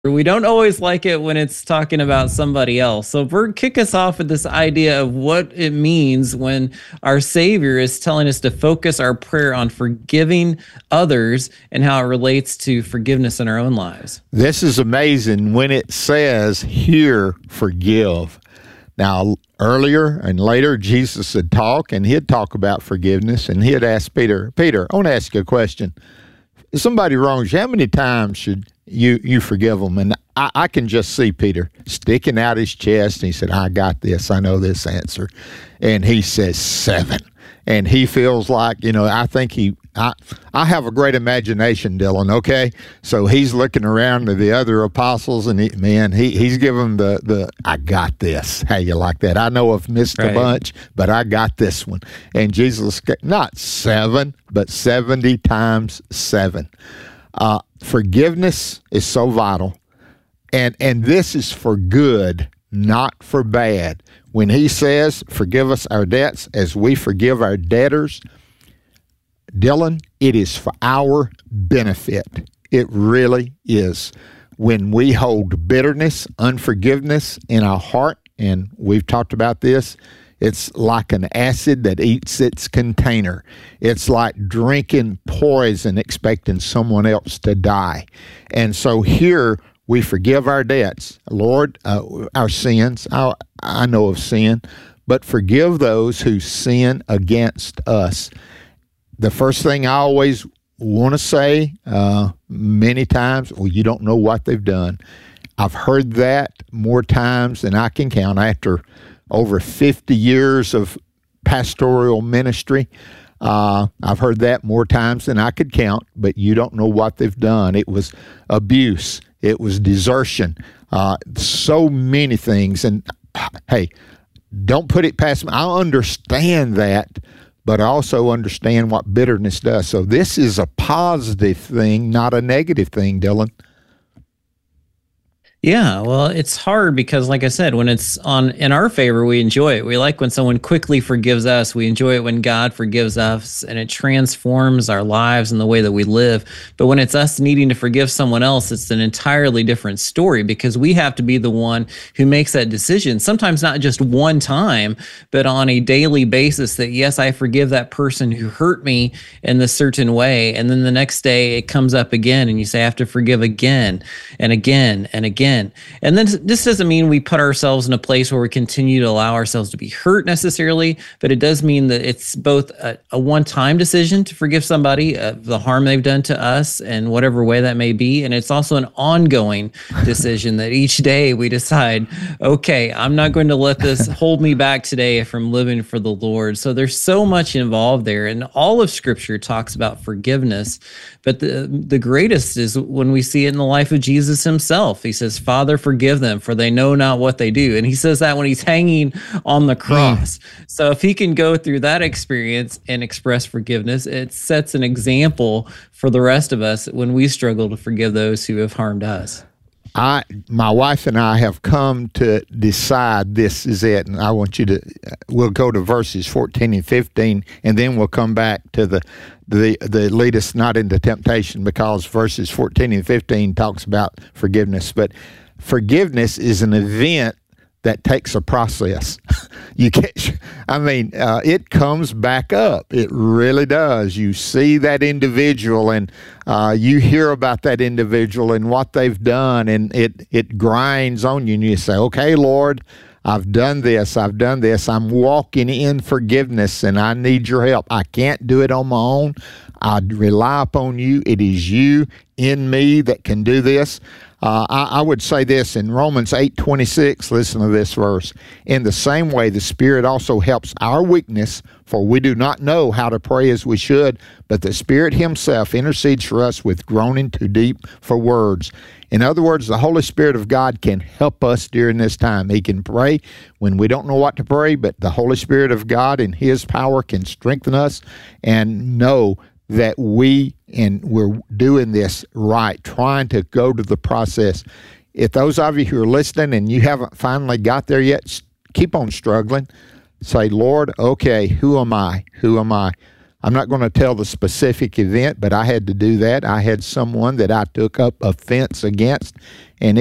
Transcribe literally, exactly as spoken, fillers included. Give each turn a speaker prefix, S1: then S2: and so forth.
S1: We don't always like it when it's talking about somebody else. So, Bert, kick us off with this idea of what it means when our Savior is telling us to focus our prayer on forgiving others and how it relates to forgiveness in our own lives.
S2: This is amazing when it says here, forgive. Now, earlier and later, Jesus would talk, and he'd talk about forgiveness, and he'd ask Peter, Peter, I want to ask you a question. If somebody wrongs you, how many times should you you forgive them? And I, I can just see Peter sticking out his chest, and he said, I got this. I know this answer. And he says seven. And he feels like, you know, I think he, I, I have a great imagination, Dylan, okay? So he's looking around to the other apostles, and he, man, he, he's giving the, the, I got this. How you like that? I know I've missed right. a bunch, but I got this one. And Jesus, not seven, but seventy times seven. Uh, forgiveness is so vital, and and this is for good, not for bad. When he says, forgive us our debts as we forgive our debtors, Dylan, it is for our benefit. It really is. When we hold bitterness, unforgiveness in our heart, and we've talked about this, it's like an acid that eats its container. It's like drinking poison, expecting someone else to die. And so here we forgive our debts. Lord, uh, our sins, I, I know of sin, but forgive those who sin against us. The first thing I always want to say uh, many times, well, you don't know what they've done. I've heard that more times than I can count after over fifty years of pastoral ministry. Uh, I've heard that more times than I could count, but you don't know what they've done. It was abuse. It was desertion. Uh, so many things. And hey, don't put it past me. I understand that, but I also understand what bitterness does. So this is a positive thing, not a negative thing, Dylan.
S1: Yeah, well, it's hard because, like I said, when it's on in our favor, we enjoy it. We like when someone quickly forgives us. We enjoy it when God forgives us, and it transforms our lives and the way that we live. But when it's us needing to forgive someone else, it's an entirely different story because we have to be the one who makes that decision, sometimes not just one time, but on a daily basis that, yes, I forgive that person who hurt me in this certain way. And then the next day it comes up again, and you say, I have to forgive again and again and again. And then this doesn't mean we put ourselves in a place where we continue to allow ourselves to be hurt necessarily, but it does mean that it's both a, a one-time decision to forgive somebody of the harm they've done to us in whatever way that may be. And it's also an ongoing decision that each day we decide, okay, I'm not going to let this hold me back today from living for the Lord. So there's so much involved there. And all of Scripture talks about forgiveness. But the, the greatest is when we see it in the life of Jesus himself. He says, Father, forgive them, for they know not what they do. And he says that when he's hanging on the cross. Mm. So if he can go through that experience and express forgiveness, it sets an example for the rest of us when we struggle to forgive those who have harmed us.
S2: I, my wife and I have come to decide this is it, and I want you to, we'll go to verses fourteen and fifteen, and then we'll come back to the, the, the lead us not into temptation, because verses fourteen and fifteen talks about forgiveness. But forgiveness is an event that takes a process. You can't, I mean, uh, it comes back up. It really does. You see that individual, and uh, you hear about that individual and what they've done, and it, it grinds on you, and you say, okay, Lord, I've done this, I've done this. I'm walking in forgiveness, and I need your help. I can't do it on my own. I rely upon you. It is you in me that can do this. Uh, I, I would say this in Romans eight twenty-six, listen to this verse. In the same way, the Spirit also helps our weakness, for we do not know how to pray as we should, but the Spirit himself intercedes for us with groaning too deep for words. In other words, the Holy Spirit of God can help us during this time. He can pray when we don't know what to pray, but the Holy Spirit of God and his power can strengthen us and know that we, and we're doing this right, trying to go to the process. If those of you who are listening and you haven't finally got there yet, keep on struggling. Say, Lord, okay, who am I? Who am I? I'm not going to tell the specific event, but I had to do that. I had someone that I took up offense against, and